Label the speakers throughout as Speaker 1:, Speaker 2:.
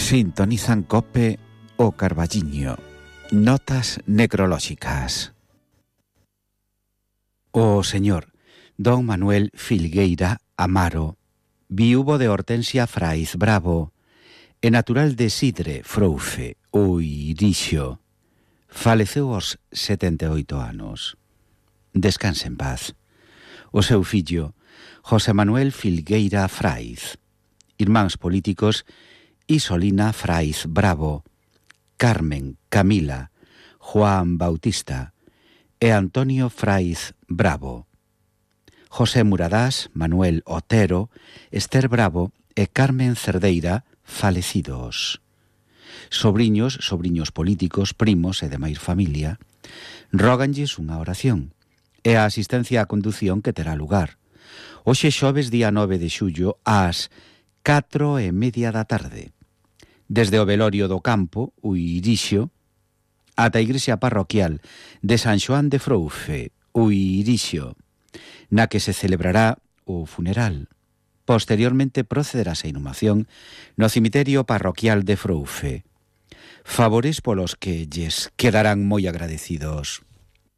Speaker 1: Sintonizan COPE o Carballiño. Notas necrolóxicas. O señor Don Manuel Filgueira Amaro, viúvo de Hortensia Fraiz Bravo e natural de Sidre Froufe, Uirixo, faleceu aos 78 anos. Descanse en paz. O seu fillo, José Manuel Filgueira Fraiz, irmáns políticos Isolina Fraiz Bravo, Carmen, Camila, Juan Bautista e Antonio Fraiz Bravo, José Muradás, Manuel Otero, Esther Bravo e Carmen Cerdeira, falecidos. Sobriños políticos, primos e demais familia, róganlles unha oración e a asistencia á condución que terá lugar hoxe xoves día 9 de xullo ás 4:30 da tarde, desde o velorio do campo, Uirixo, ata a igrexa parroquial de San Xoán de Froufe, Uirixo, na que se celebrará o funeral. Posteriormente procederase a inhumación no cemiterio parroquial de Froufe. Favores polos que lles quedarán moi agradecidos.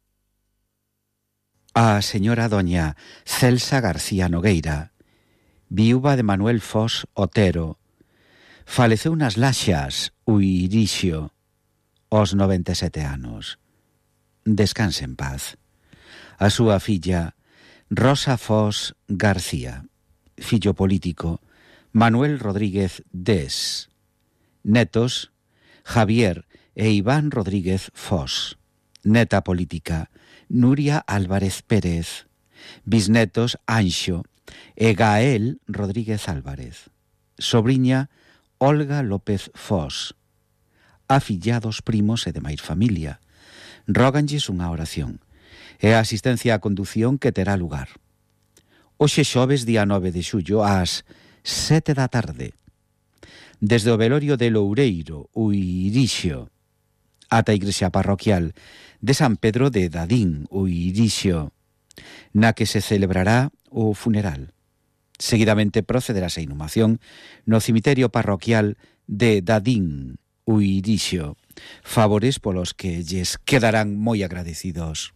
Speaker 1: A señora doña Celsa García Nogueira, viúva de Manuel Fos Otero, faleceu nas Laxas, Uirixo, aos 97 anos. Descanse en paz. A súa filla, Rosa Fos García, fillo político, Manuel Rodríguez Des, netos, Javier e Iván Rodríguez Fos, neta política, Nuria Álvarez Pérez, bisnetos Anxo e Gael Rodríguez Álvarez, sobriña Olga López Fos, afillados primos e demais familia, róganlles unha oración e a asistencia á condución que terá lugar hoxe xoves día 9 de xullo ás 7 da tarde, desde o velorio de Loureiro, Uirixo, ata a igrexa parroquial de San Pedro de Dadín, Uirixo, na que se celebrará o funeral. Seguidamente procederase a inhumación no cemiterio parroquial de Dadín, Uirixo. Favores polos que lles quedarán moi agradecidos.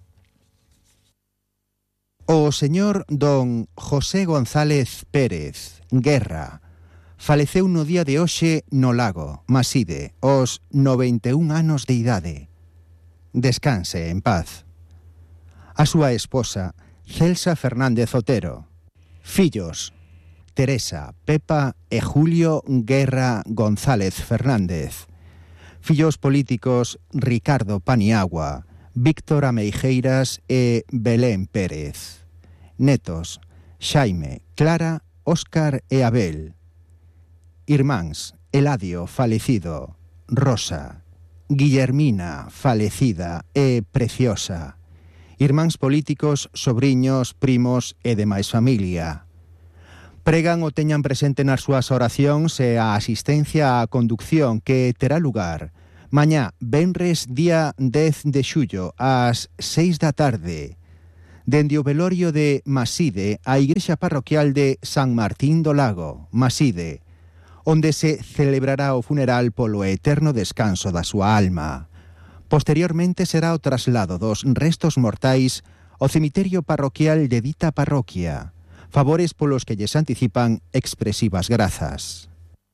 Speaker 2: O señor don José González Pérez Guerra faleceu no día de hoxe no Lago, Maside, aos 91 anos de idade. Descanse en paz. A súa esposa, Celsa Fernández Otero. Fillos, Teresa, Pepa e Julio Guerra González Fernández. Fillos políticos, Ricardo Paniagua, Víctor Ameijeiras e Belén Pérez. Netos, Xaime, Clara, Óscar e Abel. Irmáns, Eladio, falecido, Rosa, Guillermina, falecida e Preciosa. Irmáns políticos, sobriños, primos e demais familia. Pregan o teñan presente nas súas oracións e a asistencia á conducción que terá lugar mañá, venres, día 10 de xullo, ás 6 da tarde, dende o velorio de Maside á igrexa parroquial de San Martín do Lago, Maside, onde se celebrará o funeral polo eterno descanso da súa alma. Posteriormente será o traslado dos restos mortais ao cemiterio parroquial de dita parroquia. Favores polos que lles anticipan expresivas grazas.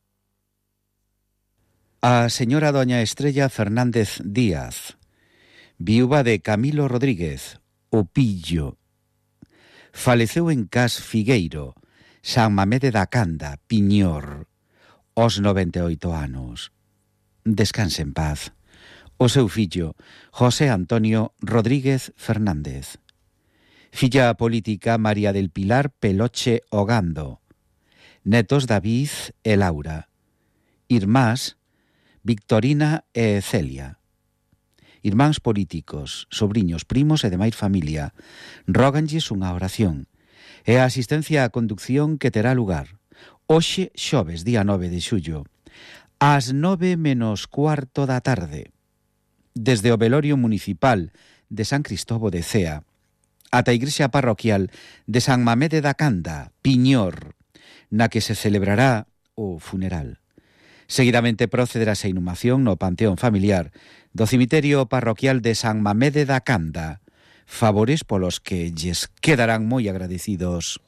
Speaker 1: A señora doña Estrella Fernández Díaz, viúva de Camilo Rodríguez, o Pillo, faleceu en Cas Figueiro, San Mamede da Canda, Piñor, aos 98 anos. Descanse en paz. O seu fillo, José Antonio Rodríguez Fernández. Filla política, María del Pilar Peloche Ogando. Netos, David e Laura. Irmás, Victorina e Celia. Irmáns políticos, sobriños, primos e demais familia, róganlles unha oración e a asistencia á conducción que terá lugar hoxe xoves día 9 de xullo ás 9:15 da tarde, desde o velorio municipal de San Cristóbal de Cea ata a igrexa parroquial de San Mamede da Canda, Piñor, na que se celebrará o funeral. Seguidamente procederase a inhumación no panteón familiar do cemiterio parroquial de San Mamede da Canda, favores polos que lles quedarán moi agradecidos.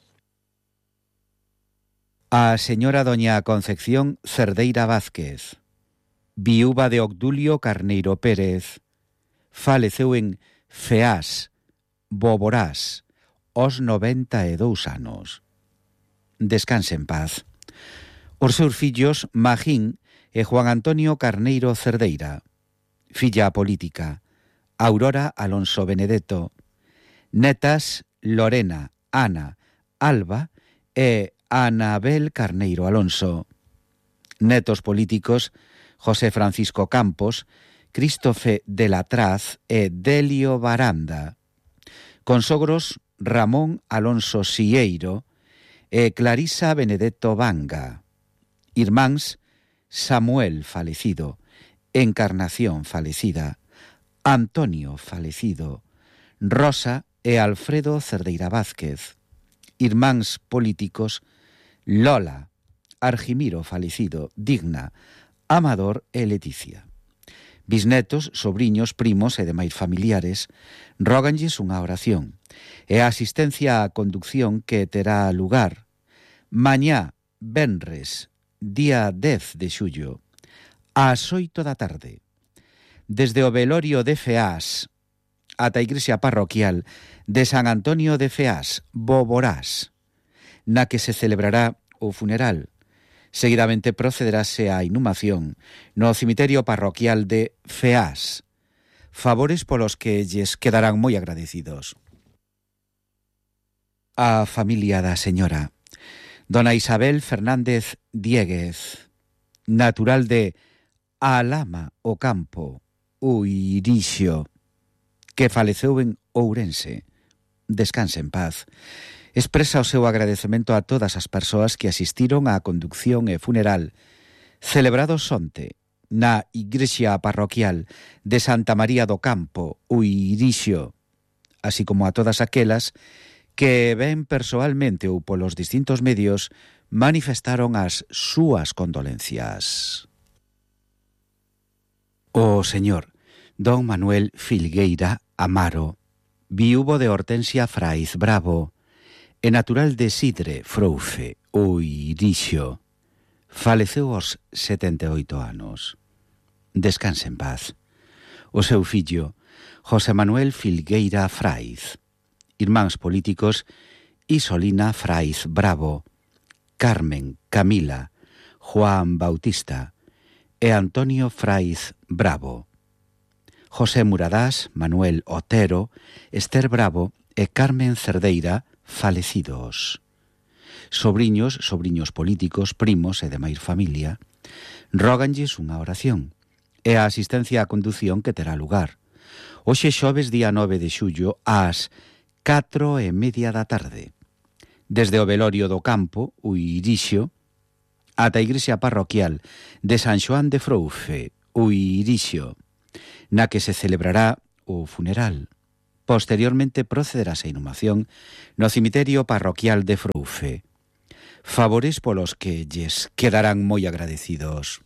Speaker 1: A señora doña Concepción Cerdeira Vázquez, viúva de Obdulio Carneiro Pérez, faleceu en Feás, Boborás, aos 92 anos. Descanse en paz. Os seus fillos Magín e Juan Antonio Carneiro Cerdeira, filla política, Aurora Alonso Benedetto, netas Lorena, Ana, Alba e Anabel Carneiro Alonso, netos políticos José Francisco Campos, Crístofe de la Traz e Delio Baranda, consogros Ramón Alonso Sieiro e Clarisa Benedetto Vanga, irmáns Samuel falecido, Encarnación falecida, Antonio falecido, Rosa e Alfredo Cerdeira Vázquez, irmáns políticos Lola, Argimiro falecido, Digna, Amador e Leticia. Bisnetos, sobriños, primos e demais familiares róganlles unha oración e a asistencia á conducción que terá lugar mañá, venres, día 10 de xullo, ás 8 da tarde, desde o velorio de Feás ata a igrexa parroquial de San Antonio de Feás, Boborás, na que se celebrará o funeral. Seguidamente procederase a inhumación no cemiterio parroquial de Feás, favores polos que lles quedarán moi agradecidos. A familia da señora dona Isabel Fernández Dieguez, natural de Alama o Campo, Uirixio, que faleceu en Ourense. Descanse en paz. Expresa o seu agradecemento a todas as persoas que asistiron á conducción e funeral celebrados onte na igrexa parroquial de Santa María do Campo, Uirixio, así como a todas aquelas que ben persoalmente ou polos distintos medios manifestaron as súas condolencias. O señor Don Manuel Filgueira Amaro, viúvo de Hortensia Fraiz Bravo, e natural de Sidre, Froufe, Uirixio, faleceu aos 78 anos. Descanse en paz. O seu fillo, José Manuel Filgueira Fraiz, irmáns políticos Isolina Fraiz Bravo, Carmen, Camila, Juan Bautista e Antonio Fraiz Bravo, José Muradás, Manuel Otero, Esther Bravo e Carmen Cerdeira, falecidos. Sobriños políticos, primos e demais familia róganlles unha oración e a asistencia á condución que terá lugar hoxe xoves día 9 de xullo ás 4:30 da tarde, desde o velorio do campo, Uirixio, ata a igrexa parroquial de San Xoán de Froufe, Uirixio, na que se celebrará o funeral. Posteriormente procederase a inhumación no cemiterio parroquial de Froufe, favores polos que lles quedarán moi agradecidos.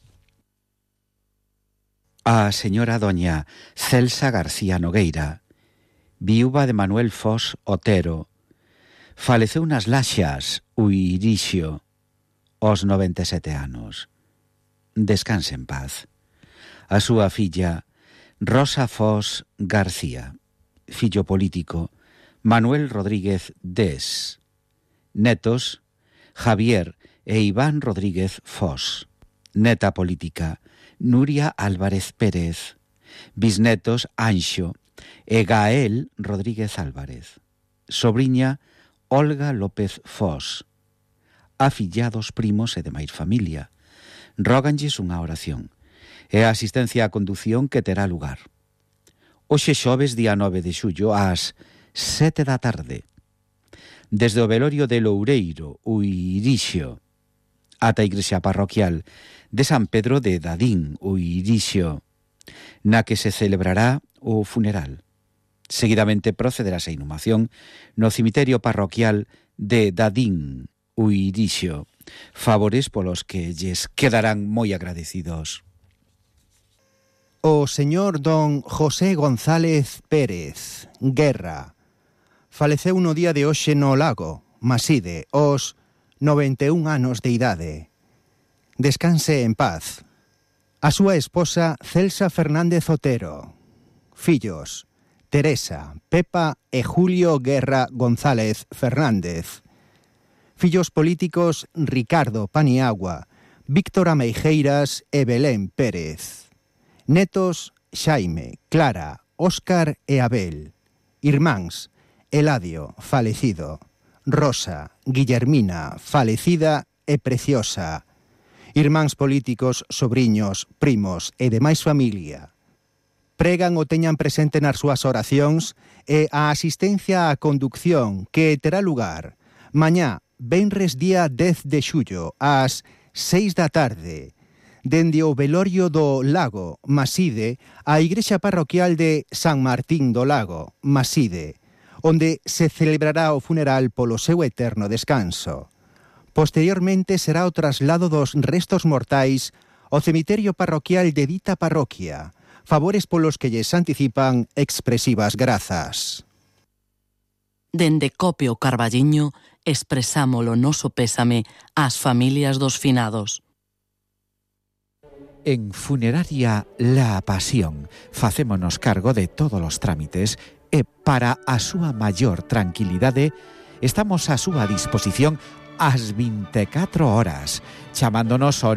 Speaker 1: A señora doña Celsa García Nogueira, viúva de Manuel Fos Otero, faleceu nas Laxas, Uirixio, aos 97 anos. Descanse en paz. A súa filla Rosa Fos García, fillo político Manuel Rodríguez Des, netos Javier e Iván Rodríguez Fos, neta política Nuria Álvarez Pérez, bisnetos Anxo e Gael Rodríguez Álvarez, sobriña Olga López Fos, afillados primos e demais familia róganlles unha oración e a asistencia á condución que terá lugar hoxe xoves día 9 de xullo ás 7 da tarde, desde o velorio de Loureiro, Uirixio, ata a igrexa parroquial de San Pedro de Dadín, Uirixio, na que se celebrará o funeral. Seguidamente procederase a inhumación no cemiterio parroquial de Dadín, Uirixio, favores polos que lles quedarán moi agradecidos.
Speaker 2: O señor don José González Pérez, Guerra, faleceu no día de hoxe no Lago, Maside, aos 91 anos de idade. Descanse en paz. A súa esposa Celsa Fernández Otero. Fillos, Teresa, Pepa e Julio Guerra González Fernández. Fillos políticos Ricardo Paniagua, Víctor Ameijeiras e Belén Pérez. Netos Xaime, Clara, Óscar e Abel. Irmáns Eladio, falecido. Rosa, Guillermina, falecida e preciosa. Irmáns políticos, sobriños, primos e demais familia. Pregan o teñan presente nas súas oracións e a asistencia á conducción que terá lugar mañá, venres día 10 de xullo, ás 6 da tarde, dende o velorio do Lago, Maside, á igrexa parroquial de San Martín do Lago, Maside, onde se celebrará o funeral polo seu eterno descanso. Posteriormente será o traslado dos restos mortais ao cemiterio parroquial de dita parroquia, favores polos que lles anticipan expresivas grazas.
Speaker 3: Dende Copio Carballiño expresamos o noso pésame ás familias dos finados.
Speaker 1: En Funeraria La Pasión facémonos cargo de todos os trámites e para a súa maior tranquilidade estamos a súa disposición ás 24 horas, chamándonos ao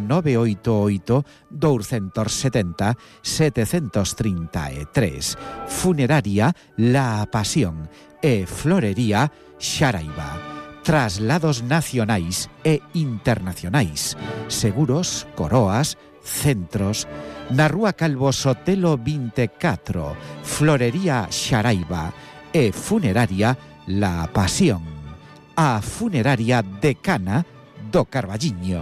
Speaker 1: 988-270-733. Funeraria La Pasión e Florería Xaraiba. Traslados nacionais e internacionais, seguros, coroas, centros, na Rúa Calvo Sotelo 24, Florería Xaraiba e Funeraria La Pasión, a funeraria decana do Carballiño.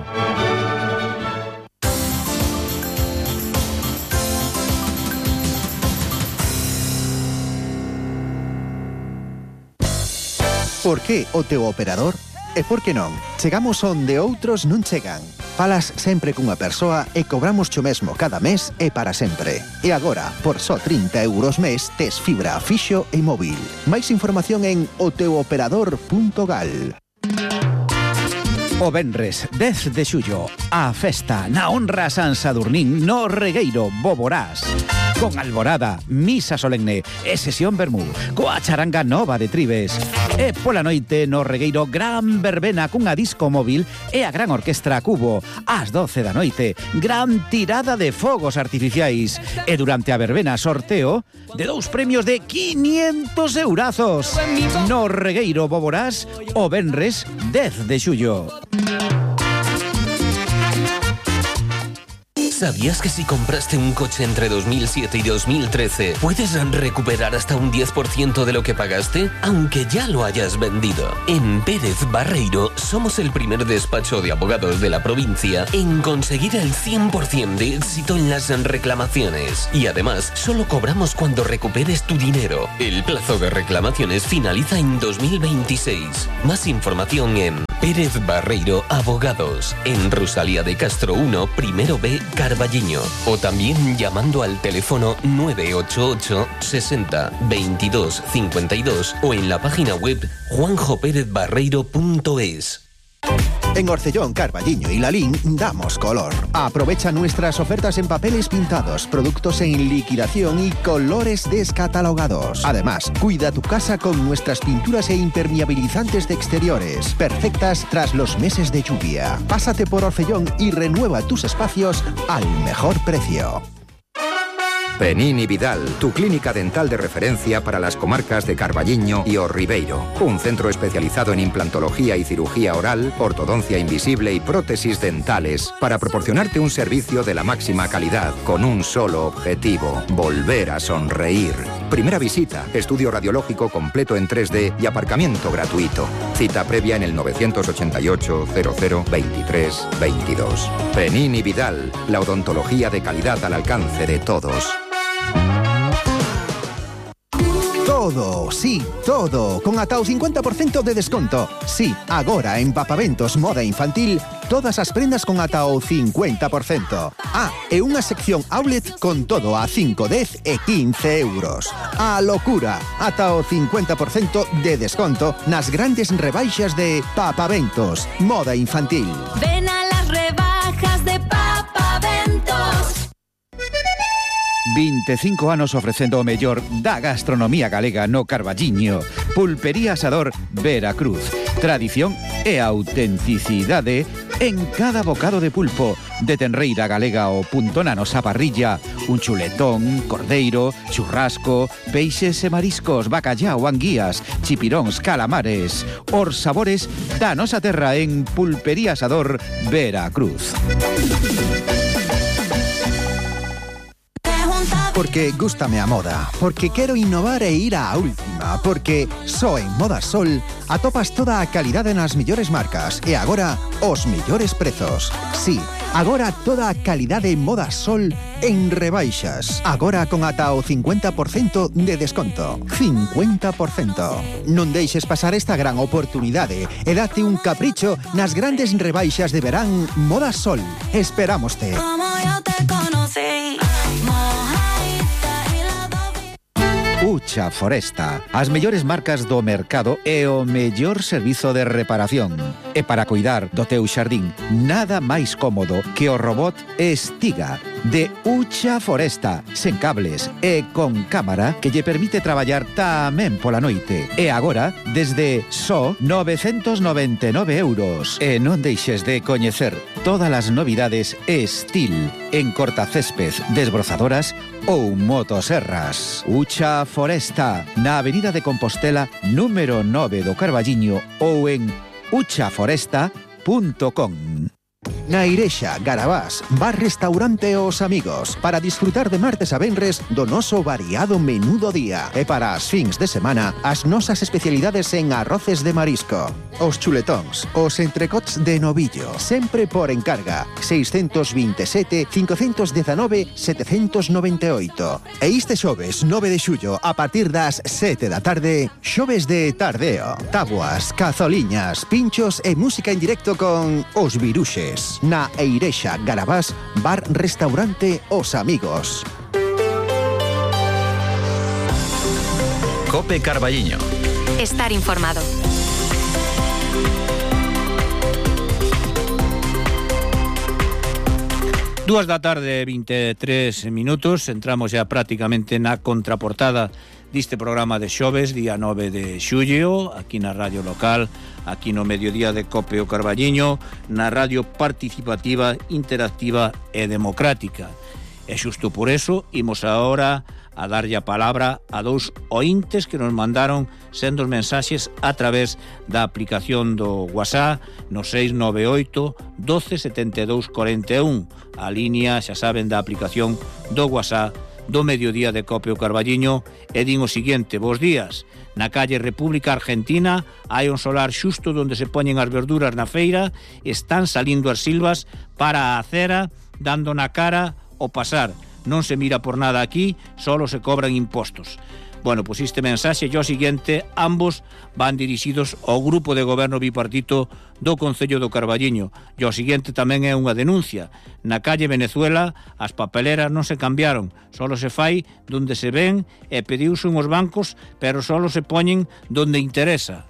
Speaker 2: Por que o teu operador? E por que non? Chegamos onde outros non chegan. Falas sempre cunha persoa e cobramos xo mesmo cada mes e para sempre. E agora, por só 30 euros mes, tes fibra fixo e móvil. Máis información en oteuoperador.gal.
Speaker 1: O venres 10 de xullo, a festa na honra a San Sadurnín no Regueiro Boborás. Con alborada, misa solemne e sesión vermú, coa charanga nova de Tribes. E pola noite no Regueiro gran verbena cunha disco móvil e a gran orquestra Cubo. Ás 12 da noite, gran tirada de fogos artificiais. E durante a verbena sorteo de 2 premios de 500 eurazos. No Regueiro Boborás, o venres 10 de xullo.
Speaker 4: ¿Sabías que si compraste un coche entre 2007 y 2013 puedes recuperar hasta un 10% de lo que pagaste, aunque ya lo hayas vendido? En Pérez Barreiro somos el primer despacho de abogados de la provincia en conseguir el 100% de éxito en las reclamaciones. Y además, solo cobramos cuando recuperes tu dinero. El plazo de reclamaciones finaliza en 2026. Más información en Pérez Barreiro Abogados, en Rosalía de Castro 1, primero B, Carballiño. O también llamando al teléfono 988 60 22 52 o en la página web juanjoperezbarreiro.es.
Speaker 2: En Orcellón, Carballiño y Lalín damos color. Aprovecha nuestras ofertas en papeles pintados, productos en liquidación y colores descatalogados. Además, cuida tu casa con nuestras pinturas e impermeabilizantes de exteriores, perfectas tras los meses de lluvia. Pásate por Orcellón y renueva tus espacios al mejor precio.
Speaker 5: Penín Vidal, tu clínica dental de referencia para las comarcas de Carballiño y O Ribeiro. Un centro especializado en implantología y cirugía oral, ortodoncia invisible y prótesis dentales para proporcionarte un servicio de la máxima calidad con un solo objetivo: volver a sonreír. Primera visita, estudio radiológico completo en 3D y aparcamiento gratuito. Cita previa en el 988 00 23 22. Penín Vidal, la odontología de calidad al alcance de todos.
Speaker 2: Todo, sí, todo, con ata o 50% de desconto. Sí, agora en Papaventos Moda Infantil, todas as prendas con ata o 50%. E unha sección outlet con todo a 5, 10 e 15 euros. A locura, ata o 50% de desconto nas grandes rebaixas de Papaventos, moda infantil.
Speaker 6: Ven a las rebajas de Papaventos.
Speaker 1: 25 anos ofrecendo o mellor da gastronomía galega no Carballiño. Pulpería Asador Veracruz. Tradición e autenticidade en cada bocado de pulpo. De tenreira galega o punto na nosa parrilla. Un chuletón, cordeiro, churrasco, peixes e mariscos, bacallao, anguías, chipiróns, calamares. Os sabores da nosa terra en Pulpería Asador Veracruz.
Speaker 2: Porque gústame a moda, porque quero innovar e ir á última, porque só en Moda Sol atopas toda a calidade nas mellores marcas e agora os mellores prezos. Sí, agora toda a calidade en Moda Sol en rebaixas. Agora con ata o 50% de desconto. 50%. Non deixes pasar esta gran oportunidade e date un capricho nas grandes rebaixas de verán Moda Sol. Esperámoste.
Speaker 6: Como yo te conocí.
Speaker 1: Ucha Foresta, as mellores marcas do mercado e o mellor servizo de reparación. E para cuidar do teu xardín, nada máis cómodo que o robot Estiga de Ucha Foresta, sen cables e con cámara que lle permite traballar tamén pola noite. E agora, desde só 999 euros. E non deixes de coñecer todas as novidades Estil en cortacésped, desbrozadoras ou motoserras. Ucha Foresta, na Avenida de Compostela, número 9 do Carballiño ou en uchaforesta.com.
Speaker 2: Na Irexa, Garabás, bar restaurante Os Amigos, para disfrutar de martes a venres do noso variado menú do día. E para as fins de semana, as nosas especialidades en arroces de marisco. Os chuletóns, os entrecots de novillo, sempre por encarga. 627 519 798. E este xoves 9 de xullo, a partir das 7 da tarde, xoves de tardeo. Tabuas, cazoliñas, pinchos e música en directo con Os Viruxes. Na Eirexa, Garabás, bar restaurante Os Amigos.
Speaker 7: Cope Carballiño.
Speaker 6: Estar informado.
Speaker 8: Dúas da tarde, 23 minutos. Entramos ya prácticamente na contraportada deste programa de xoves, día 9 de xullo, aquí na radio local, aquí no mediodía de Cope o Carballiño, na radio participativa, interactiva e democrática. E xusto por eso, imos agora a darlle a palabra a dous ointes que nos mandaron sendos mensaxes a través da aplicación do WhatsApp no 698 12 72 41. A línea, xa saben, da aplicación do WhatsApp do mediodía de Cope o Carballiño, e din o seguinte: bos días. Na calle República Argentina hai un solar xusto onde se poñen as verduras na feira, están salindo as silvas para a acera, dando na cara o pasar. Non se mira por nada aquí, solo se cobran impostos. Bueno, pois este mensaxe e o seguinte, ambos van dirixidos ao grupo de goberno bipartito do Concello do Carballiño. E o seguinte tamén é unha denuncia. Na calle Venezuela as papeleras non se cambiaron, solo se fai donde se ven e pediuse uns bancos, pero solo se poñen donde interesa.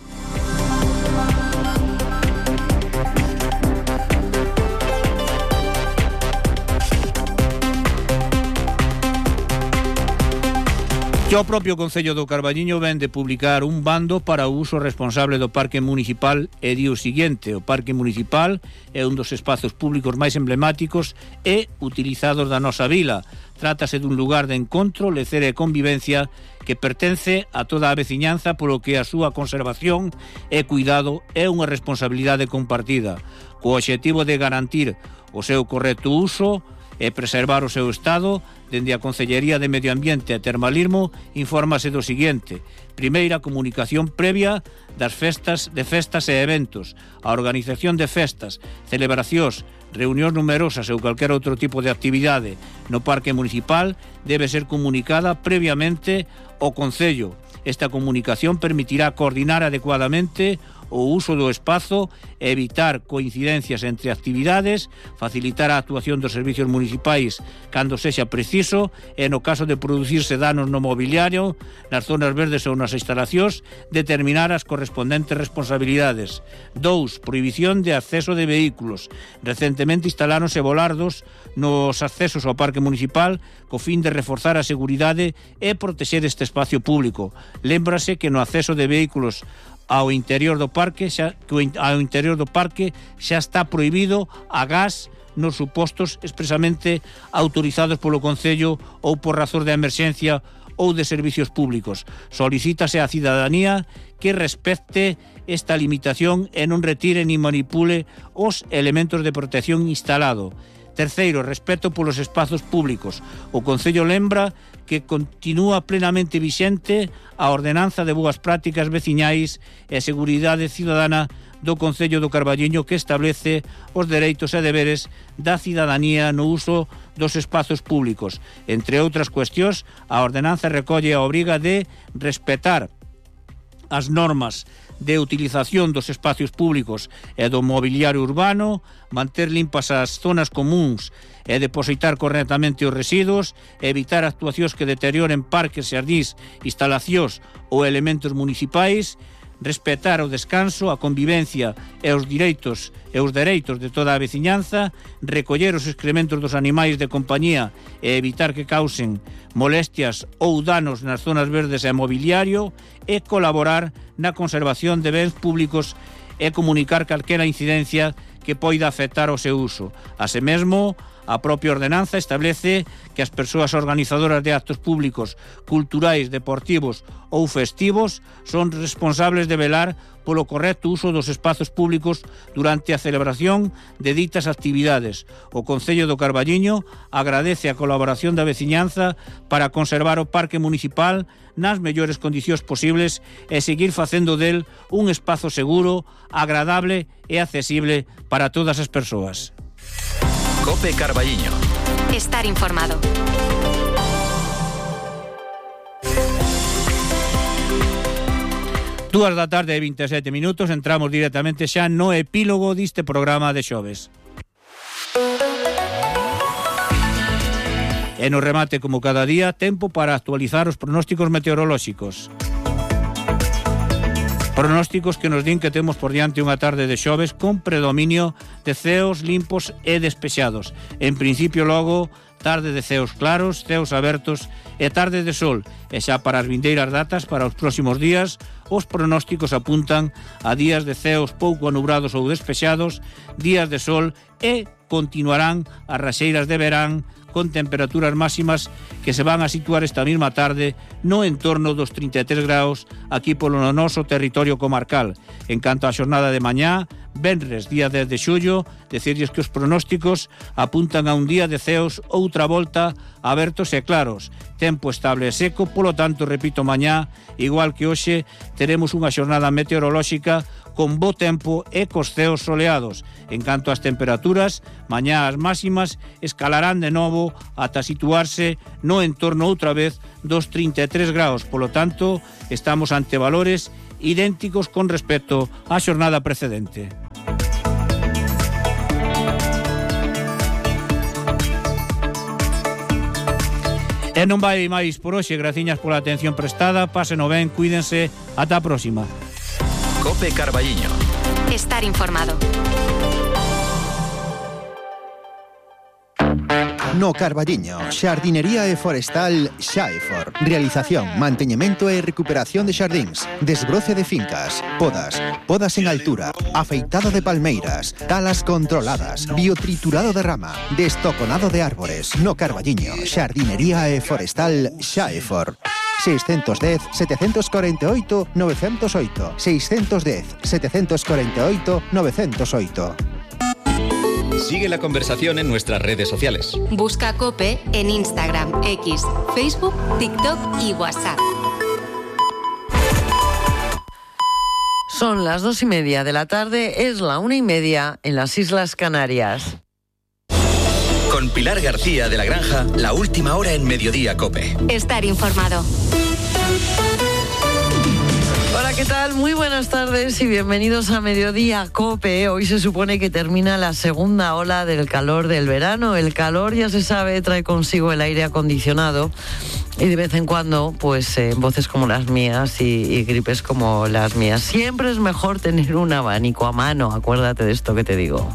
Speaker 8: E o propio Concello do Carballiño ven de publicar un bando para o uso responsable do Parque Municipal e di o seguinte: o Parque Municipal é un dos espazos públicos máis emblemáticos e utilizados da nosa vila. Trátase dun lugar de encontro, lecer e convivencia que pertence a toda a veciñanza, polo que a súa conservación e cuidado é unha responsabilidade compartida, co obxectivo de garantir o seu correcto uso e preservar o seu estado. Dende a Concellería de Medio Ambiente e Termalismo infórmase do seguinte: primeira, comunicación previa das festas e eventos, a organización de festas, celebracións, reunións numerosas ou calquer outro tipo de actividade no Parque Municipal debe ser comunicada previamente ao Concello. Esta comunicación permitirá coordinar adecuadamente o uso do espazo, evitar coincidencias entre actividades, facilitar a actuación dos servicios municipais cando sexa preciso e no caso de producirse danos no mobiliario, nas zonas verdes ou nas instalacións, determinar as correspondentes responsabilidades. 2. Prohibición de acceso de vehículos. Recentemente instaláronse volardos nos accesos ao parque municipal co fin de reforzar a seguridade e protexer este espacio público. Lémbrase que no acceso de vehículos ao interior do parque xa está prohibido a gas nos supostos expresamente autorizados polo Concello ou por razón de emerxencia ou de servicios públicos. Solicítase á cidadanía que respecte esta limitación e non retire ni manipule os elementos de protección instalado. Terceiro, respeto polos espazos públicos. O Concello lembra que continúa plenamente vixente a ordenanza de boas prácticas veciñais e seguridade cidadana do Concello do Carballiño que establece os dereitos e deberes da cidadanía no uso dos espazos públicos. Entre outras cuestións, a ordenanza recolle a obriga de respetar as normas de utilización dos espacios públicos e do mobiliario urbano, manter limpas as zonas comúns e depositar correctamente os residuos, evitar actuacións que deterioren parques, xardís, instalacións ou elementos municipais, respetar o descanso, a convivencia e os dereitos de toda a veciñanza, recoller os excrementos dos animais de compañía e evitar que causen molestias ou danos nas zonas verdes e mobiliario e colaborar na conservación de bens públicos e comunicar calquera incidencia que poida afectar o seu uso. Asemesmo, a propia ordenanza establece que as persoas organizadoras de actos públicos, culturais, deportivos ou festivos son responsables de velar polo correcto uso dos espazos públicos durante a celebración de ditas actividades. O Concello do Carballiño agradece a colaboración da veciñanza para conservar o parque municipal nas mellores condicións posibles e seguir facendo del un espazo seguro, agradable e accesible para todas as persoas.
Speaker 7: COPE Carballiño.
Speaker 6: Estar informado.
Speaker 8: Dúas da tarde e 27 minutos, entramos directamente xa no epílogo deste programa de xoves. E no remate, como cada día, tempo para actualizar os pronósticos meteorolóxicos. Pronósticos que nos din que temos por diante unha tarde de xoves con predominio de ceos limpos e despexados. En principio, logo, tarde de ceos claros, ceos abertos e tarde de sol. E xa para as vindeiras datas, para os próximos días, os pronósticos apuntan a días de ceos pouco anubrados ou despexados, días de sol e continuarán as raxeiras de verán con temperaturas máximas que se van a situar esta mesma tarde no entorno dos 33 graus aquí polo noso territorio comarcal. En canto á xornada de mañá, venres, día 10 de xullo, decirles que os pronósticos apuntan a un día de ceos outra volta abertos e claros. Tempo estable e seco, polo tanto, repito, mañá, igual que hoxe, teremos unha xornada meteorolóxica con bo tempo e cos ceos soleados. En canto ás temperaturas, mañá as máximas escalarán de novo ata situarse no entorno outra vez dos 33 graus. Polo tanto, estamos ante valores idénticos con respecto á xornada precedente. E non vai máis por hoxe, graciñas pola atención prestada, pásenlo ben, cuídense, ata a próxima.
Speaker 7: COPE Carballiño.
Speaker 6: Estar informado.
Speaker 2: No Carballiño, xardinería e forestal Xaefor. Realización, manteñemento e recuperación de xardíns, desbroce de fincas, podas en altura, afeitado de palmeiras, talas controladas, biotriturado de rama, destoconado de árbores. No Carballiño, xardinería e forestal Xaefor. 610 748 908 610 748 908.
Speaker 7: Sigue la conversación en nuestras redes sociales.
Speaker 6: Busca COPE en Instagram, X, Facebook, TikTok y WhatsApp.
Speaker 9: Son las 2:30 de la tarde, es la 1:30 en las Islas Canarias.
Speaker 7: Con Pilar García de la Granja, la última hora en Mediodía COPE.
Speaker 6: Estar informado.
Speaker 9: Hola, ¿qué ¿qué tal? Muy buenas tardes y bienvenidos a Mediodía COPE. Hoy se supone que termina la segunda ola del calor del verano. El calor, ya se sabe, trae consigo el aire acondicionado y de vez en cuando, pues voces como las mías y gripes como las mías. Siempre es mejor tener un abanico a mano, acuérdate de esto que te digo.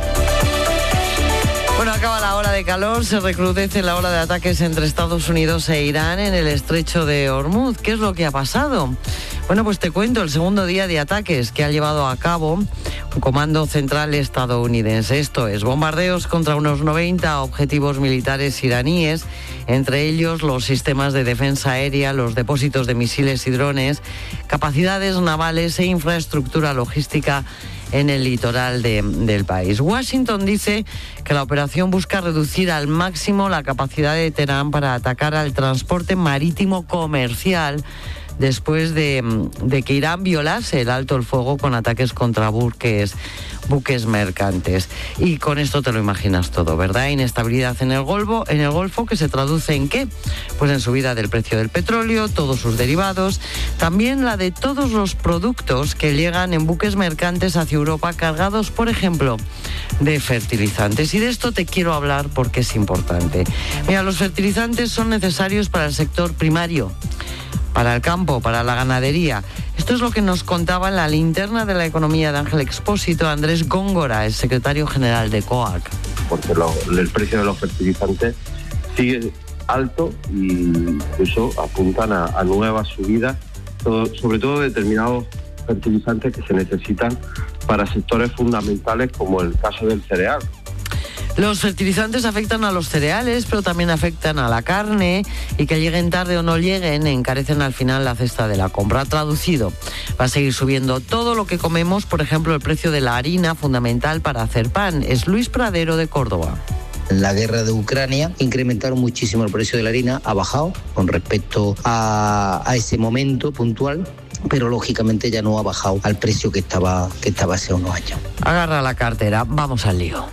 Speaker 9: Bueno, acaba la ola de calor, se recrudece la ola de ataques entre Estados Unidos e Irán en el estrecho de Hormuz. ¿Qué es lo que ha pasado? Bueno, pues te cuento el segundo día de ataques que ha llevado a cabo un comando central estadounidense. Esto es, bombardeos contra unos 90 objetivos militares iraníes, entre ellos los sistemas de defensa aérea, los depósitos de misiles y drones, capacidades navales e infraestructura logística en el litoral del país. Washington dice que la operación busca reducir al máximo la capacidad de Teherán para atacar al transporte marítimo comercial después de que Irán violase el alto el fuego con ataques contra buques mercantes. Y con esto te lo imaginas todo, ¿verdad? Inestabilidad en el Golfo, que se traduce en ¿qué? Pues en subida del precio del petróleo, todos sus derivados, también la de todos los productos que llegan en buques mercantes hacia Europa cargados, por ejemplo, de fertilizantes. Y de esto te quiero hablar porque es importante. Mira, los fertilizantes son necesarios para el sector primario, para el campo, para la ganadería. Esto es lo que nos contaba en la linterna de la economía de Ángel Expósito Andrés Góngora, el secretario general de COAC.
Speaker 10: Porque el precio de los fertilizantes sigue alto y incluso apuntan a nuevas subidas, sobre todo determinados fertilizantes que se necesitan para sectores fundamentales como el caso del cereal.
Speaker 9: Los fertilizantes afectan a los cereales, pero también afectan a la carne, y que lleguen tarde o no lleguen encarecen al final la cesta de la compra. Traducido, va a seguir subiendo todo lo que comemos, por ejemplo el precio de la harina, fundamental para hacer pan. Es Luis Pradero de Córdoba.
Speaker 11: La guerra de Ucrania incrementaron muchísimo el precio de la harina, ha bajado con respecto a ese momento puntual, pero lógicamente ya no ha bajado al precio que estaba hace unos años.
Speaker 9: Agarra la cartera, vamos al lío.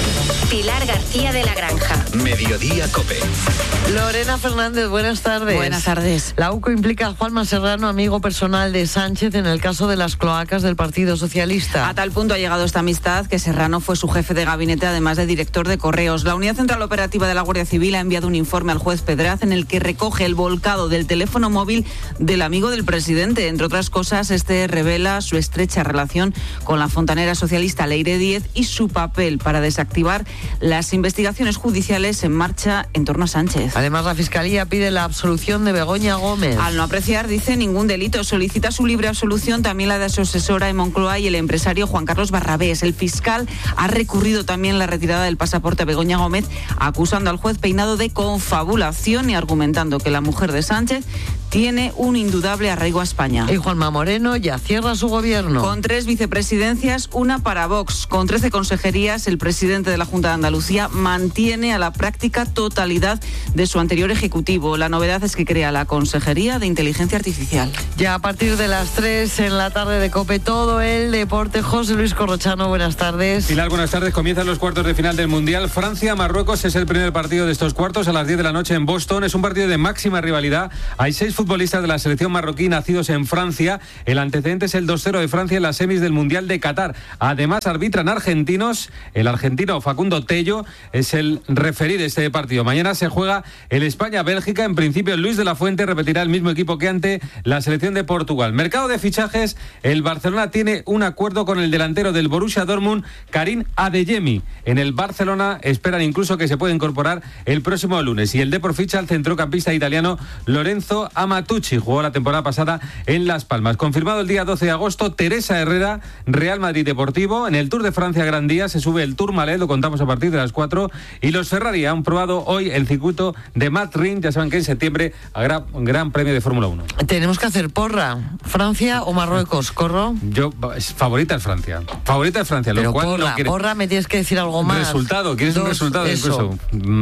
Speaker 6: Pilar García de la Granja.
Speaker 7: Mediodía COPE.
Speaker 9: Lorena Fernández, buenas tardes.
Speaker 3: Buenas tardes.
Speaker 9: La UCO implica a Juanma Serrano, amigo personal de Sánchez, en el caso de las cloacas del Partido Socialista.
Speaker 12: A tal punto ha llegado esta amistad que Serrano fue su jefe de gabinete, además de director de Correos. La Unidad Central Operativa de la Guardia Civil ha enviado un informe al juez Pedraz en el que recoge el volcado del teléfono móvil del amigo del presidente. Entre otras cosas, este revela su estrecha relación con la fontanera socialista Leire Díez y su papel para desactivar las investigaciones judiciales en marcha en torno a Sánchez.
Speaker 9: Además, la Fiscalía pide la absolución de Begoña Gómez.
Speaker 12: Al no apreciar, dice, ningún delito, solicita su libre absolución, también la de su asesora en Moncloa y el empresario Juan Carlos Barrabés. El fiscal ha recurrido también la retirada del pasaporte a Begoña Gómez, acusando al juez Peinado de confabulación y argumentando que la mujer de Sánchez tiene un indudable arraigo a España.
Speaker 9: Y Juanma Moreno ya cierra su gobierno.
Speaker 12: Con 3 vicepresidencias, una para Vox. Con 13 consejerías, el presidente de la Junta de Andalucía mantiene a la práctica totalidad de su anterior ejecutivo. La novedad es que crea la Consejería de Inteligencia Artificial.
Speaker 9: Ya a partir de las 3 en la tarde de COPE, todo el deporte. José Luis Corrochano, buenas tardes.
Speaker 13: Pilar, buenas tardes. Comienzan los cuartos de final del Mundial. Francia-Marruecos es el primer partido de estos cuartos a las 10 de la noche en Boston. Es un partido de máxima rivalidad. Hay 6 futbolistas de la selección marroquí nacidos en Francia. El antecedente es el 2-0 de Francia en las semis del Mundial de Qatar. Además, arbitran argentinos. El argentino Facundo Tello es el referí de este partido. Mañana se juega el España-Bélgica. En principio, Luis de la Fuente repetirá el mismo equipo que ante la selección de Portugal. Mercado de fichajes. El Barcelona tiene un acuerdo con el delantero del Borussia Dortmund, Karim Adeyemi. En el Barcelona esperan incluso que se pueda incorporar el próximo lunes. Y el Depor ficha al centrocampista italiano Lorenzo Amatucci. Jugó la temporada pasada en Las Palmas. Confirmado el día 12 de agosto, Teresa Herrera, Real Madrid Deportivo. En el Tour de Francia Gran Día se sube el Tourmalet, lo contamos a partir de las 4. Y los Ferrari han probado hoy el circuito de Madrid. Ya saben que en septiembre habrá un gran premio de Fórmula 1.
Speaker 9: Tenemos que hacer porra. ¿Francia o Marruecos? ¿Corro?
Speaker 13: Favorita es Francia. Favorita es Francia.
Speaker 9: Pero
Speaker 13: lo cual
Speaker 9: porra,
Speaker 13: no quiere...
Speaker 9: porra, me tienes que decir algo más.
Speaker 13: Resultado, ¿quieres un resultado incluso?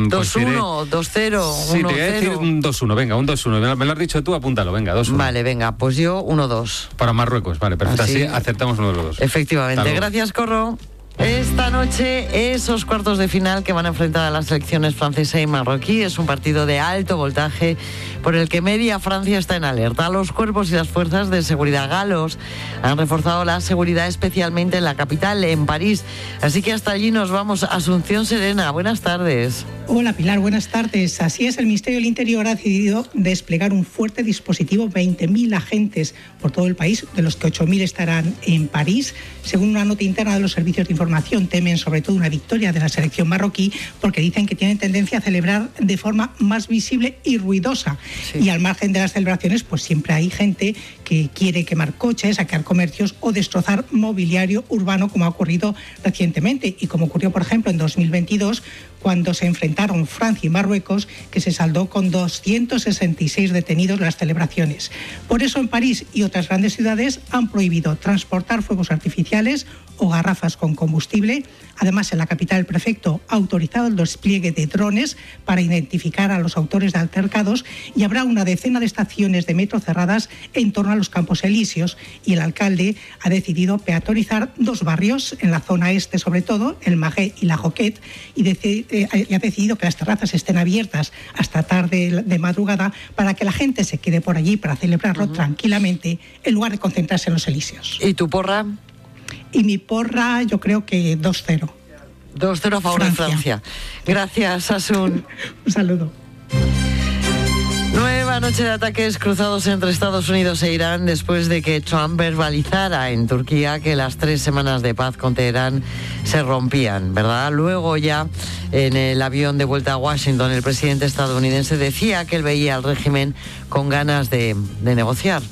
Speaker 9: 2-1, 2-0,
Speaker 13: sí,
Speaker 9: 1-0.
Speaker 13: Te voy a decir un 2-1, venga, un 2-1. Me lo has dicho tú, apúntalo, venga, 2-1.
Speaker 9: Vale, venga, pues yo 1-2.
Speaker 13: Para Marruecos, vale, perfecto. Así acertamos uno de los dos.
Speaker 9: Efectivamente. Gracias, Corro. Esta noche esos cuartos de final que van a enfrentar a las selecciones francesa y marroquí es un partido de alto voltaje por el que media Francia está en alerta. Los cuerpos y las fuerzas de seguridad galos han reforzado la seguridad especialmente en la capital, en París. Así que hasta allí nos vamos. Asunción Serena, buenas tardes.
Speaker 14: Hola Pilar, buenas tardes. Así es, el Ministerio del Interior ha decidido desplegar un fuerte dispositivo, 20.000 agentes por todo el país, de los que 8.000 estarán en París. Según una nota interna de los servicios de información, temen sobre todo una victoria de la selección marroquí porque dicen que tienen tendencia a celebrar de forma más visible y ruidosa. Sí. Y al margen de las celebraciones, pues siempre hay gente que quiere quemar coches, saquear comercios o destrozar mobiliario urbano, como ha ocurrido recientemente y como ocurrió, por ejemplo, en 2022, cuando se enfrentaron Francia y Marruecos, que se saldó con 266 detenidos las celebraciones. Por eso en París y otras grandes ciudades han prohibido transportar fuegos artificiales o garrafas con combustible. Además, en la capital el prefecto ha autorizado el despliegue de drones para identificar a los autores de altercados y habrá una decena de estaciones de metro cerradas en torno a los Campos Elíseos, y el alcalde ha decidido peatonizar 2 barrios en la zona este, sobre todo, el Marais y la Joquette, y ha decidido que las terrazas estén abiertas hasta tarde de madrugada para que la gente se quede por allí para celebrarlo tranquilamente en lugar de concentrarse en los Elíseos.
Speaker 9: ¿Y tu porra?
Speaker 14: Y mi porra, yo creo que 2-0.
Speaker 9: 2-0 a favor de Francia. Gracias, Asun.
Speaker 14: Un saludo.
Speaker 9: Nueva noche de ataques cruzados entre Estados Unidos e Irán después de que Trump verbalizara en Turquía que las 3 semanas de paz con Teherán se rompían, ¿verdad? Luego ya en el avión de vuelta a Washington el presidente estadounidense decía que él veía al régimen con ganas de negociar.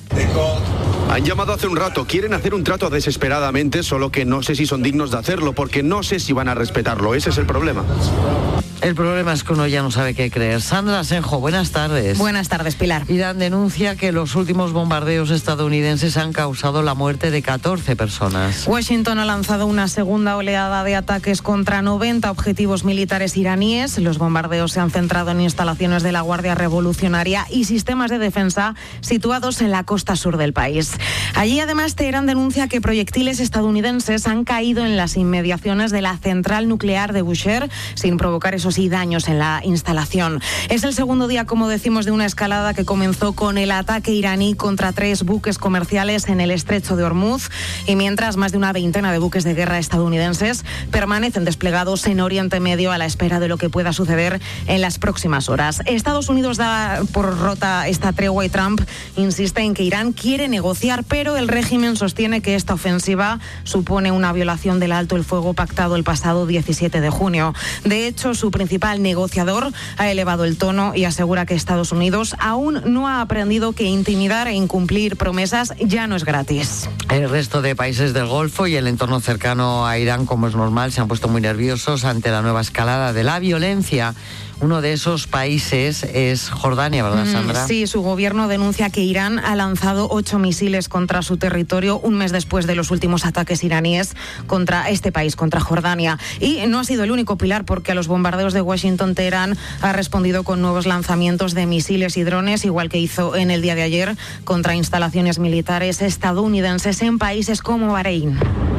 Speaker 15: Han llamado hace un rato, quieren hacer un trato desesperadamente, solo que no sé si son dignos de hacerlo, porque no sé si van a respetarlo, ese es el problema.
Speaker 9: El problema es que uno ya no sabe qué creer. Sandra Senjo, buenas tardes.
Speaker 16: Buenas tardes, Pilar.
Speaker 9: Irán denuncia que los últimos bombardeos estadounidenses han causado la muerte de 14 personas.
Speaker 16: Washington ha lanzado una segunda oleada de ataques contra 90 objetivos militares iraníes. Los bombardeos se han centrado en instalaciones de la Guardia Revolucionaria y sistemas de defensa situados en la costa sur del país. Allí, además, Teherán denuncia que proyectiles estadounidenses han caído en las inmediaciones de la central nuclear de Bushehr sin provocar esos daños en la instalación. Es el segundo día, como decimos, de una escalada que comenzó con el ataque iraní contra 3 buques comerciales en el estrecho de Hormuz, y mientras más de una veintena de buques de guerra estadounidenses permanecen desplegados en Oriente Medio a la espera de lo que pueda suceder en las próximas horas. Estados Unidos da por rota esta tregua y Trump insiste en que Irán quiere negociar, pero el régimen sostiene que esta ofensiva supone una violación del alto el fuego pactado el pasado 17 de junio. De hecho, su principal negociador ha elevado el tono y asegura que Estados Unidos aún no ha aprendido que intimidar e incumplir promesas ya no es gratis.
Speaker 9: El resto de países del Golfo y el entorno cercano a Irán, como es normal, se han puesto muy nerviosos ante la nueva escalada de la violencia. Uno de esos países es Jordania, ¿verdad, Sandra?
Speaker 16: Sí, su gobierno denuncia que Irán ha lanzado 8 misiles contra su territorio un mes después de los últimos ataques iraníes contra este país, contra Jordania. Y no ha sido el único, Pilar, porque a los bombardeos de Washington, Teherán ha respondido con nuevos lanzamientos de misiles y drones, igual que hizo en el día de ayer contra instalaciones militares estadounidenses en países como Bahrein.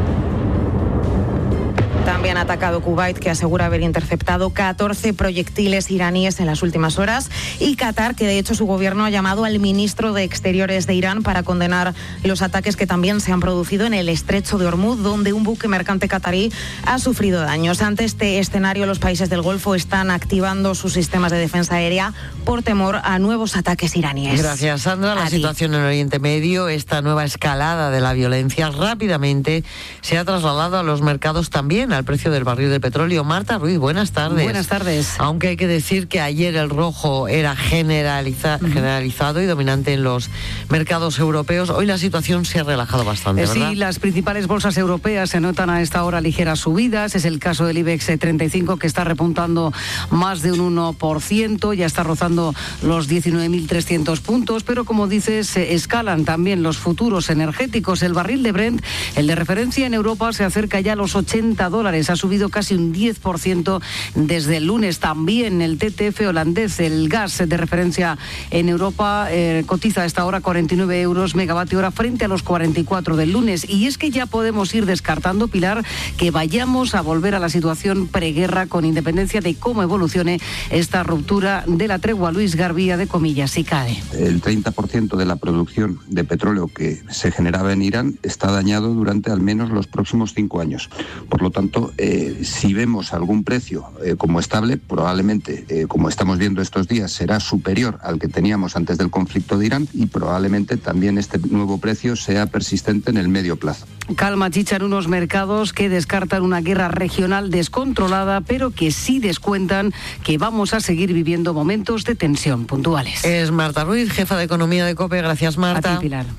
Speaker 16: También ha atacado Kuwait, que asegura haber interceptado 14 proyectiles iraníes en las últimas horas, y Qatar, que de hecho su gobierno ha llamado al ministro de Exteriores de Irán para condenar los ataques que también se han producido en el estrecho de Hormuz, donde un buque mercante qatarí ha sufrido daños. Ante este escenario, los países del Golfo están activando sus sistemas de defensa aérea por temor a nuevos ataques iraníes.
Speaker 9: Gracias, Sandra. La situación en Oriente Medio, esta nueva escalada de la violencia, rápidamente se ha trasladado a los mercados también, al precio del barril de petróleo. Marta Ruiz, buenas tardes.
Speaker 17: Buenas tardes.
Speaker 9: Aunque hay que decir que ayer el rojo era generalizado y dominante en los mercados europeos, hoy la situación se ha relajado bastante, ¿verdad?
Speaker 17: Sí, las principales bolsas europeas se notan a esta hora ligeras subidas. Es el caso del IBEX 35, que está repuntando más de un 1%, ya está rozando los 19.300 puntos, pero como dices, se escalan también los futuros energéticos. El barril de Brent, el de referencia en Europa, se acerca ya a los $80 dólares. Ha subido casi un 10% desde el lunes. También el TTF holandés, el gas de referencia en Europa, cotiza a esta hora 49 euros megavatio hora frente a los 44 del lunes. Y es que ya podemos ir descartando, Pilar, que vayamos a volver a la situación preguerra con independencia de cómo evolucione esta ruptura de la tregua. Luis Garbía, de comillas, si cae.
Speaker 18: El 30% de la producción de petróleo que se generaba en Irán está dañado durante al menos los próximos 5 años. Por lo tanto, si vemos algún precio como estable, probablemente, como estamos viendo estos días, será superior al que teníamos antes del conflicto de Irán y probablemente también este nuevo precio sea persistente en el medio plazo.
Speaker 17: Calma chicha en unos mercados que descartan una guerra regional descontrolada, pero que sí descuentan que vamos a seguir viviendo momentos de tensión puntuales.
Speaker 9: Es Marta Ruiz, jefa de Economía de COPE. Gracias, Marta.
Speaker 17: A ti, Pilar.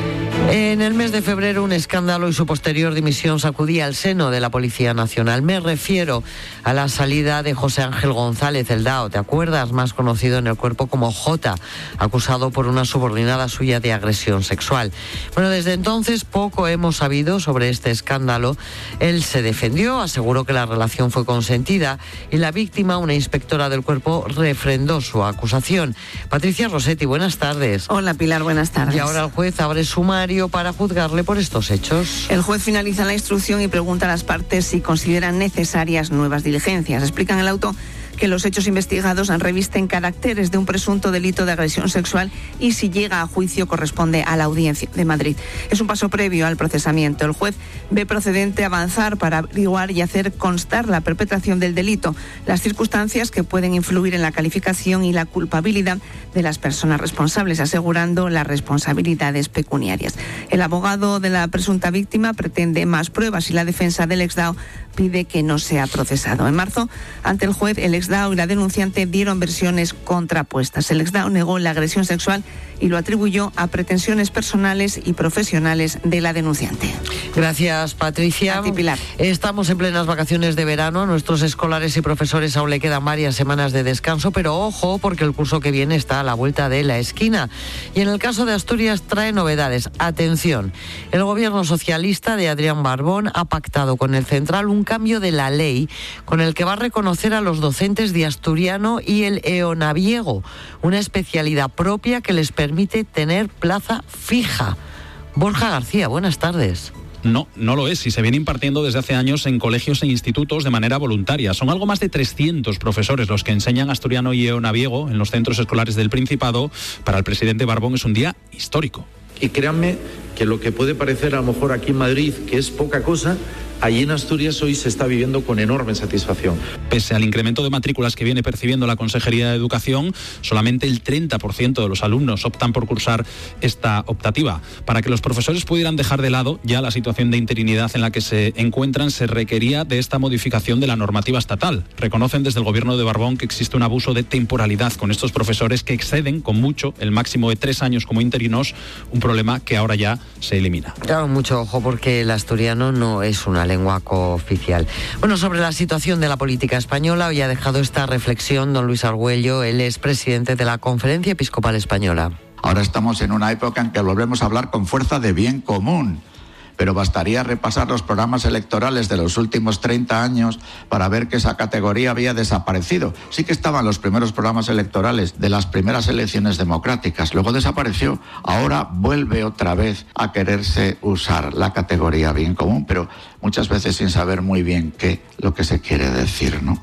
Speaker 9: En el mes de febrero, un escándalo y su posterior dimisión sacudía el seno de la Policía Nacional. Me refiero a la salida de José Ángel González, el DAO, ¿te acuerdas? Más conocido en el cuerpo como Jota, acusado por una subordinada suya de agresión sexual. Bueno, desde entonces poco hemos sabido sobre este escándalo. Él se defendió, aseguró que la relación fue consentida y la víctima, una inspectora del cuerpo, refrendó su acusación. Patricia Rossetti, buenas tardes.
Speaker 12: Hola, Pilar, buenas tardes.
Speaker 9: Y ahora el juez abre sumario para juzgarle por estos hechos.
Speaker 12: El juez finaliza la instrucción y pregunta a las partes si consideran necesarias nuevas diligencias. Explica en el auto que los hechos investigados revisten caracteres de un presunto delito de agresión sexual y si llega a juicio corresponde a la Audiencia de Madrid. Es un paso previo al procesamiento. El juez ve procedente avanzar para averiguar y hacer constar la perpetración del delito, las circunstancias que pueden influir en la calificación y la culpabilidad de las personas responsables, asegurando las responsabilidades pecuniarias. El abogado de la presunta víctima pretende más pruebas y la defensa del exdao pide que no sea procesado. En marzo, ante el juez, el exdao y la denunciante dieron versiones contrapuestas. El exdao negó la agresión sexual y lo atribuyó a pretensiones personales y profesionales de la denunciante.
Speaker 9: Gracias, Patricia.
Speaker 12: A ti, Pilar.
Speaker 9: Estamos en plenas vacaciones de verano. A nuestros escolares y profesores aún le quedan varias semanas de descanso, pero ojo, porque el curso que viene está a la vuelta de la esquina. Y en el caso de Asturias trae novedades. Atención, el gobierno socialista de Adrián Barbón ha pactado con el Central un cambio de la ley con el que va a reconocer a los docentes de asturiano y el eonaviego, una especialidad propia que les permite tener plaza fija. Borja García, buenas tardes.
Speaker 19: No lo es y se viene impartiendo desde hace años en colegios e institutos de manera voluntaria. Son algo más de 300 profesores los que enseñan asturiano y eonaviego en los centros escolares del Principado. Para el presidente Barbón es un día histórico.
Speaker 20: Y créanme que lo que puede parecer a lo mejor aquí en Madrid, que es poca cosa, allí en Asturias hoy se está viviendo con enorme satisfacción.
Speaker 19: Pese al incremento de matrículas que viene percibiendo la Consejería de Educación, solamente el 30% de los alumnos optan por cursar esta optativa. Para que los profesores pudieran dejar de lado ya la situación de interinidad en la que se encuentran, se requería de esta modificación de la normativa estatal. Reconocen desde el gobierno de Barbón que existe un abuso de temporalidad con estos profesores que exceden con mucho el máximo de 3 años como interinos, un problema que ahora ya se elimina.
Speaker 9: Claro, mucho ojo porque el asturiano no es una lengua cooficial. Bueno, sobre la situación de la política española, hoy ha dejado esta reflexión don Luis Argüello, él es presidente de la Conferencia Episcopal Española.
Speaker 21: Ahora estamos en una época en que volvemos a hablar con fuerza de bien común, pero bastaría repasar los programas electorales de los últimos 30 años para ver que esa categoría había desaparecido. Sí que estaban los primeros programas electorales de las primeras elecciones democráticas, luego desapareció, ahora vuelve otra vez a quererse usar la categoría bien común, pero muchas veces sin saber muy bien qué lo que se quiere decir, ¿no?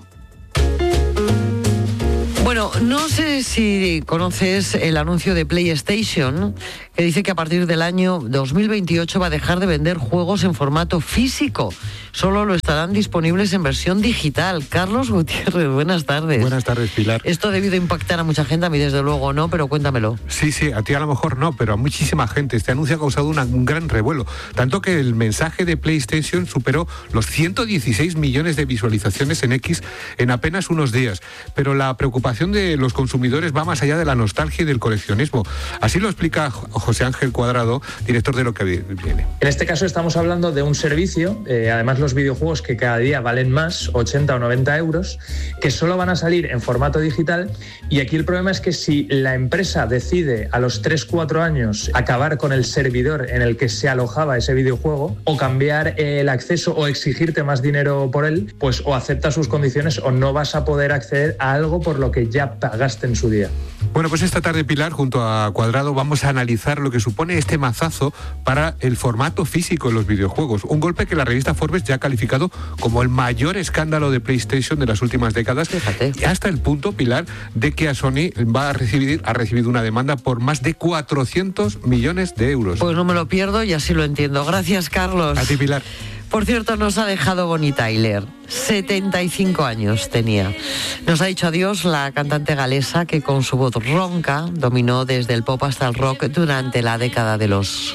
Speaker 9: Bueno, no sé si conoces el anuncio de PlayStation, que dice que a partir del año 2028 va a dejar de vender juegos en formato físico. Solo lo estarán disponibles en versión digital. Carlos Gutiérrez, buenas tardes.
Speaker 22: Buenas tardes, Pilar.
Speaker 9: Esto ha debido impactar a mucha gente, a mí desde luego no, pero cuéntamelo.
Speaker 22: Sí, a ti a lo mejor no, pero a muchísima gente. Este anuncio ha causado un gran revuelo, tanto que el mensaje de PlayStation superó los 116 millones de visualizaciones en X en apenas unos días. Pero la preocupación de los consumidores va más allá de la nostalgia y del coleccionismo. Así lo explica José Ángel Cuadrado, director de Lo que viene.
Speaker 23: En este caso estamos hablando de un servicio, además
Speaker 4: los videojuegos que cada día valen más, 80 o 90 euros, que solo van a salir en formato digital. Y aquí el problema es que si la empresa decide a los 3-4 años acabar con el servidor en el que se alojaba ese videojuego, o cambiar el acceso o exigirte más dinero por él, pues o aceptas sus condiciones o no vas a poder acceder a algo por lo que ya pagaste en su día.
Speaker 22: Bueno, pues esta tarde, Pilar, junto a Cuadrado, vamos a analizar lo que supone este mazazo para el formato físico de los videojuegos. Un golpe que la revista Forbes ya ha calificado como el mayor escándalo de PlayStation de las últimas décadas. Fíjate. Hasta el punto, Pilar, de que a Sony ha recibido una demanda por más de 400 millones de euros.
Speaker 9: Pues no me lo pierdo y así lo entiendo. Gracias, Carlos.
Speaker 22: A ti, Pilar.
Speaker 9: Por cierto, nos ha dejado Bonnie Tyler. 75 años tenía. Nos ha dicho adiós la cantante galesa que con su voz ronca dominó desde el pop hasta el rock durante la década de los